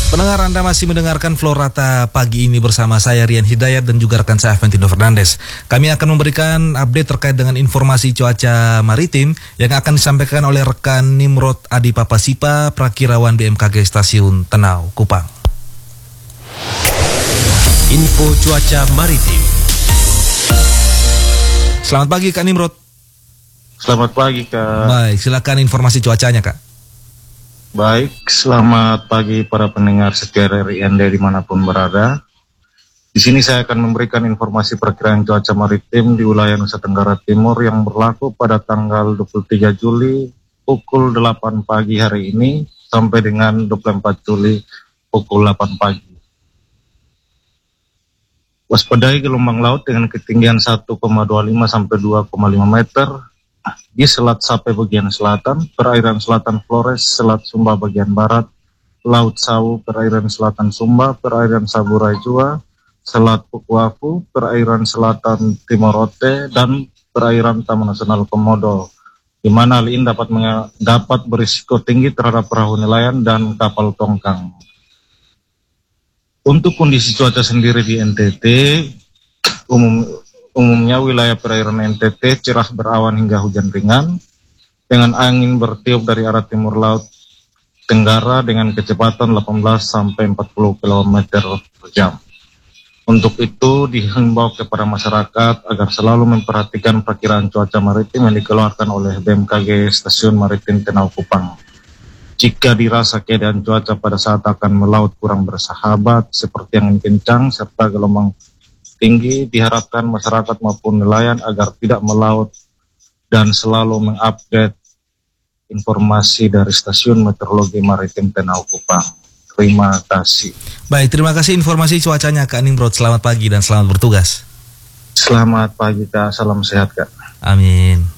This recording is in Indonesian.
Pendengar, Anda masih mendengarkan Florata pagi ini bersama saya Rian Hidayat dan juga rekan saya Aventino Fernandes. Kami akan memberikan update terkait dengan informasi cuaca maritim yang akan disampaikan oleh rekan Nimrod Adi Papasipa, Prakirawan BMKG Stasiun Tenau, Kupang. Info cuaca maritim. Selamat pagi Kak Nimrod. Selamat pagi Kak. Baik, silakan informasi cuacanya Kak. Baik, selamat pagi para pendengar setia RRIND dimanapun berada. Di sini saya akan memberikan informasi perkiraan cuaca maritim di wilayah Nusa Tenggara Timur yang berlaku pada tanggal 23 Juli pukul 8 pagi hari ini sampai dengan 24 Juli pukul 8 pagi. Waspadai gelombang laut dengan ketinggian 1,25 sampai 2,5 meter di Selat Sape bagian selatan, perairan selatan Flores, Selat Sumba bagian barat, Laut Sawu, perairan selatan Sumba, perairan Saburai Jua, Selat Pukuafu, perairan selatan Timorote, dan perairan Taman Nasional Komodo, di mana hal ini dapat berisiko tinggi terhadap perahu nelayan dan kapal tongkang. Untuk kondisi cuaca sendiri di NTT, umumnya wilayah perairan NTT cerah berawan hingga hujan ringan dengan angin bertiup dari arah timur laut tenggara dengan kecepatan 18 sampai 40 km per jam. Untuk itu dihimbau kepada masyarakat agar selalu memperhatikan perkiraan cuaca maritim yang dikeluarkan oleh BMKG Stasiun Maritim Tenau Kupang. Jika dirasa keadaan cuaca pada saat akan melaut kurang bersahabat seperti angin kencang serta gelombang tinggi, diharapkan masyarakat maupun nelayan agar tidak melaut dan selalu mengupdate informasi dari Stasiun Meteorologi Maritim Tenau Kupang. Terima kasih. Baik, terima kasih informasi cuacanya Kak Nimrod. Selamat pagi dan selamat bertugas. Selamat pagi Kak, salam sehat Kak. Amin.